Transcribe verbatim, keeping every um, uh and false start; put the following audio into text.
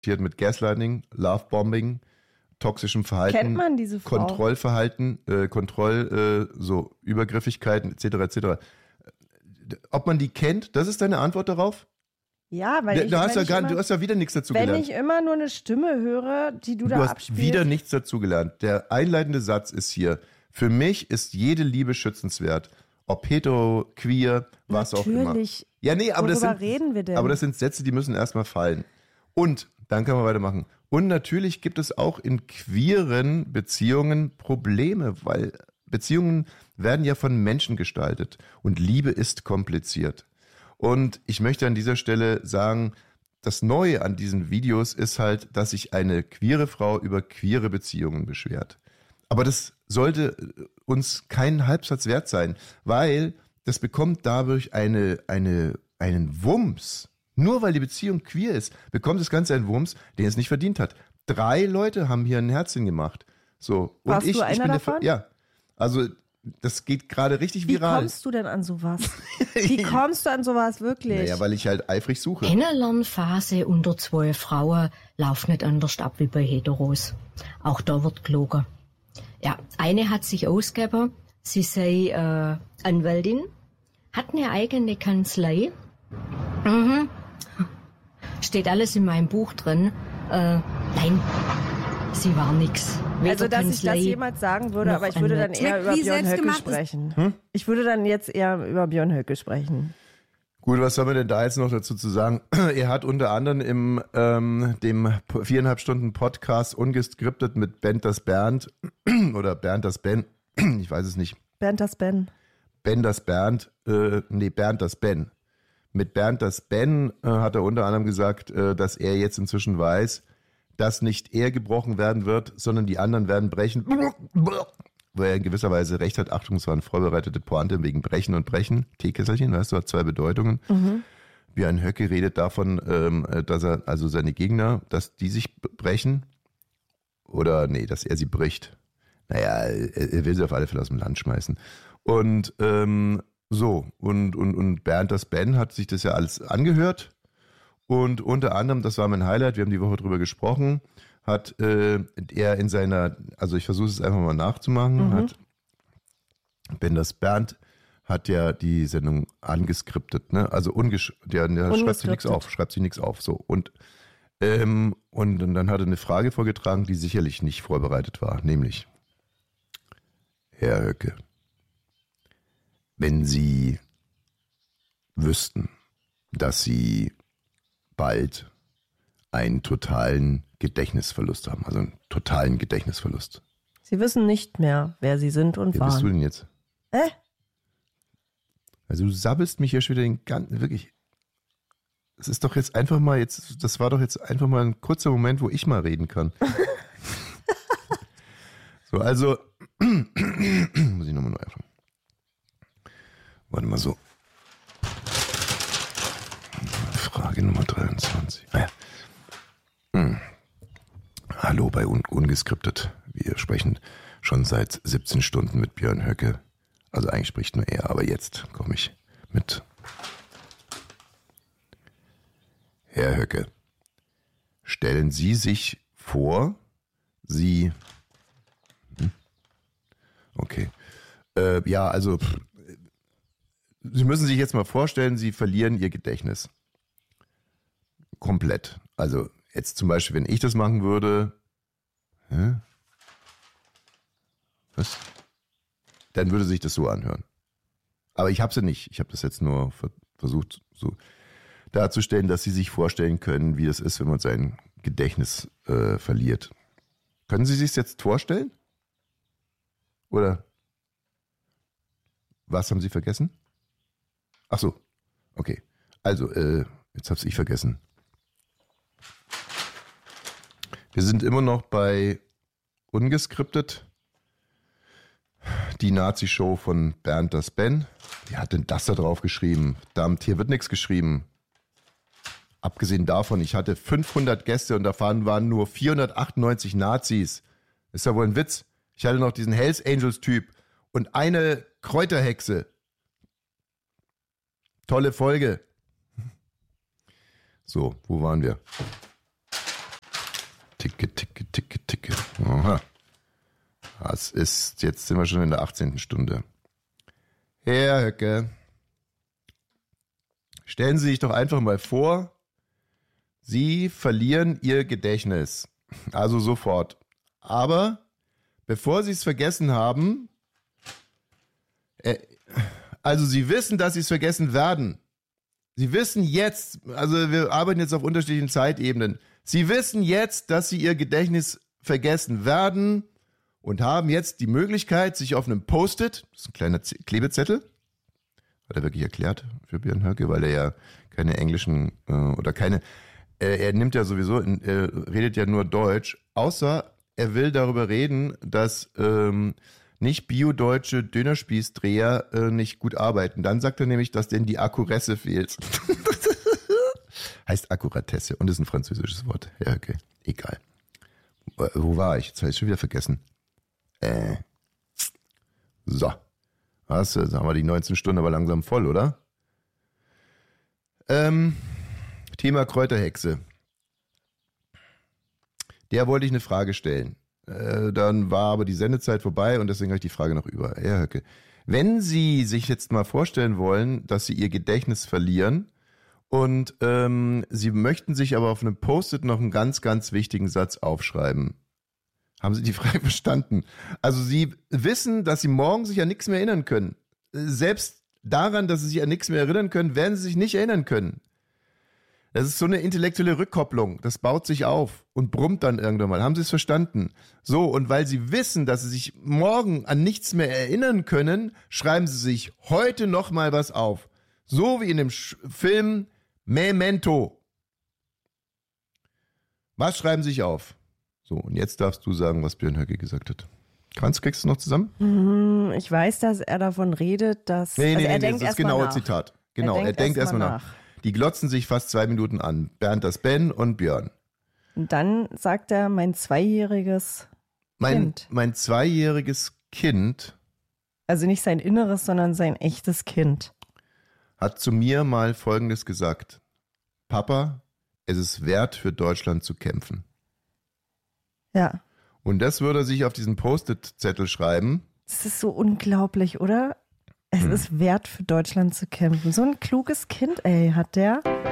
mit Gaslighting, Lovebombing, toxischem Verhalten. Kennt man diese Frau? Kontrollverhalten, äh, Kontroll, äh, so Übergriffigkeiten et cetera et cetera. Ob man die kennt, das ist deine Antwort darauf? Ja, weil da, ich, da hast wenn ja gar, immer, du hast ja wieder nichts dazu wenn gelernt. Wenn ich immer nur eine Stimme höre, die du, du da hast abspielst. wieder nichts dazu gelernt. Der einleitende Satz ist hier: Für mich ist jede Liebe schützenswert. Ob hetero, queer, was Natürlich. auch immer. Ja, nee, aber das, Worüber sind, reden wir denn? aber das sind Sätze, die müssen erstmal fallen. Und, dann können wir weitermachen. Und natürlich gibt es auch in queeren Beziehungen Probleme, weil Beziehungen werden ja von Menschen gestaltet. Und Liebe ist kompliziert. Und ich möchte an dieser Stelle sagen, das Neue an diesen Videos ist halt, dass sich eine queere Frau über queere Beziehungen beschwert. Aber das sollte uns keinen Halbsatz wert sein, weil das bekommt dadurch eine, eine, einen Wumms. Nur weil die Beziehung queer ist, bekommt das Ganze einen Wumms, den es nicht verdient hat. Drei Leute haben hier ein Herzchen gemacht. So. Und Warst ich, du einer ich bin davon? Der, ja. Also das geht gerade richtig Wie viral. Wie kommst du denn an sowas? Wie kommst du an sowas wirklich? Naja, weil ich halt eifrig suche. Kennenlernphase unter zwei Frauen läuft nicht anders ab wie bei Heteros. Auch da wird gelogen. Ja, eine hat sich ausgegeben, sie sei äh, Anwältin, hat eine eigene Kanzlei. Mhm. Steht alles in meinem Buch drin. Äh, nein, sie war nix. Weder Also, dass Kanzlei, ich das jemals sagen würde, aber ich würde dann Anwalt. eher über Wie Björn Höcke selbstgemacht sprechen. Hm? Ich würde dann jetzt eher über Björn Höcke sprechen. Gut, was soll man denn da jetzt noch dazu zu sagen? Er hat unter anderem im ähm, dem viereinhalb Stunden Podcast ungeskriptet mit Bernd das Bernd oder Bernd das Ben, ich weiß es nicht. Bernd das Ben. Ben das Bernd, äh, nee, Bernd das Ben. Mit Bernd das Ben äh, hat er unter anderem gesagt, äh, dass er jetzt inzwischen weiß, dass nicht er gebrochen werden wird, sondern die anderen werden brechen. Wo er in gewisser Weise recht hat. Achtung, es war eine vorbereitete Pointe wegen Brechen und Brechen. Teekesselchen, weißt du, hat zwei Bedeutungen. Mhm. Björn Höcke redet davon, ähm, dass er, also seine Gegner, dass die sich brechen. Oder, nee, dass er sie bricht. Naja, er, er will sie auf alle Fälle aus dem Land schmeißen. Und, ähm, so, und, und, und Bernd das Ben hat sich das ja alles angehört. Und unter anderem, das war mein Highlight, wir haben die Woche drüber gesprochen, hat äh, er in seiner, also ich versuche es einfach mal nachzumachen, mhm. hat Ben das Bernd hat ja die Sendung angeskriptet, ne? Also ungesch der, der schreibt sich nichts auf, schreibt sich nichts auf, so. Und, ähm, und dann hat er eine Frage vorgetragen, die sicherlich nicht vorbereitet war, nämlich: Herr Höcke, wenn Sie wüssten, dass Sie bald einen totalen Gedächtnisverlust haben, also einen totalen Gedächtnisverlust. Sie wissen nicht mehr, wer Sie sind und Wer waren. bist du denn jetzt? Äh? Also du sabbelst mich hier schon wieder den ganzen, wirklich. Es ist doch jetzt einfach mal jetzt, das war doch jetzt einfach mal ein kurzer Moment, wo ich mal reden kann. So, also, muss ich nochmal neu anfangen. Warte mal so. Frage Nummer dreiundzwanzig. Ah ja. Hm. Hallo bei Un- Ungeskriptet. Wir sprechen schon seit siebzehn Stunden mit Björn Höcke. Also eigentlich spricht nur er, aber jetzt komme ich mit. Herr Höcke, stellen Sie sich vor, Sie... Hm? Okay. Äh, ja, also... Pff, Sie müssen sich jetzt mal vorstellen, Sie verlieren Ihr Gedächtnis. Komplett. Also jetzt zum Beispiel, wenn ich das machen würde, hä? Was? Dann würde sich das so anhören. Aber ich habe sie nicht. Ich habe das jetzt nur versucht so darzustellen, dass Sie sich vorstellen können, wie das ist, wenn man sein Gedächtnis äh, verliert. Können Sie sich jetzt vorstellen? Oder was haben Sie vergessen? Ach so, okay. Also, äh, jetzt hab's ich vergessen. Wir sind immer noch bei Ungeskriptet. Die Nazi-Show von Bernd das Ben. Wer hat denn das da drauf geschrieben? Verdammt, hier wird nichts geschrieben. Abgesehen davon, ich hatte fünfhundert Gäste und davon waren nur vierhundertachtundneunzig Nazis. Ist ja wohl ein Witz. Ich hatte noch diesen Hells Angels-Typ und eine Kräuterhexe. Tolle Folge. So, wo waren wir? ticke, ticke, ticke, ticke. Aha. Das ist, jetzt sind wir schon in der achtzehnten Stunde. Herr Höcke, stellen Sie sich doch einfach mal vor, Sie verlieren Ihr Gedächtnis. Also sofort. Aber bevor Sie es vergessen haben, äh, also Sie wissen, dass Sie es vergessen werden. Sie wissen jetzt, also wir arbeiten jetzt auf unterschiedlichen Zeitebenen. Sie wissen jetzt, dass Sie Ihr Gedächtnis vergessen werden und haben jetzt die Möglichkeit, sich auf einem Post-it, das ist ein kleiner Z- Klebezettel, hat er wirklich erklärt für Björn Höcke, weil er ja keine englischen äh, oder keine, äh, er nimmt ja sowieso, in, er redet ja nur Deutsch, außer er will darüber reden, dass ähm, nicht biodeutsche Dönerspießdreher äh, nicht gut arbeiten. Dann sagt er nämlich, dass denen die Akkuresse fehlt. Heißt Akkuratesse und ist ein französisches Wort. Ja, okay, egal. Äh, wo war ich? Jetzt habe ich schon wieder vergessen. Äh. So. Was? Jetzt haben wir die neunzehn Stunden aber langsam voll, oder? Ähm, Thema Kräuterhexe. Der wollte ich eine Frage stellen. Äh, dann war aber die Sendezeit vorbei und deswegen habe ich die Frage noch über. Herr Höcke, wenn Sie sich jetzt mal vorstellen wollen, dass Sie Ihr Gedächtnis verlieren und ähm, Sie möchten sich aber auf einem Post-it noch einen ganz, ganz wichtigen Satz aufschreiben. Haben Sie die Frage verstanden? Also Sie wissen, dass Sie morgen sich an nichts mehr erinnern können. Selbst daran, dass Sie sich an nichts mehr erinnern können, werden Sie sich nicht erinnern können. Das ist so eine intellektuelle Rückkopplung. Das baut sich auf und brummt dann irgendwann mal. Haben Sie es verstanden? So, und weil Sie wissen, dass Sie sich morgen an nichts mehr erinnern können, schreiben Sie sich heute noch mal was auf. So wie in dem Sch- Film Memento. Was schreiben Sie sich auf? So, und jetzt darfst du sagen, was Björn Höcke gesagt hat. Kannst, kriegst du noch zusammen? Ich weiß, dass er davon redet, dass Nee, nee, also nee, er nee, denkt das ist erst mal genaue nach. Zitat. Genau, er denkt denkt erst erstmal mal nach. Die glotzen sich fast zwei Minuten an. Bernd das Ben und Björn. Und dann sagt er, mein zweijähriges Mein, Kind. mein zweijähriges Kind Also nicht sein Inneres, sondern sein echtes Kind. hat zu mir mal Folgendes gesagt. Papa, es ist wert, für Deutschland zu kämpfen. Ja. Und das würde er sich auf diesen Post-it-Zettel schreiben. Das ist so unglaublich, oder? Es Hm. ist wert, für Deutschland zu kämpfen. So ein kluges Kind, ey, hat der.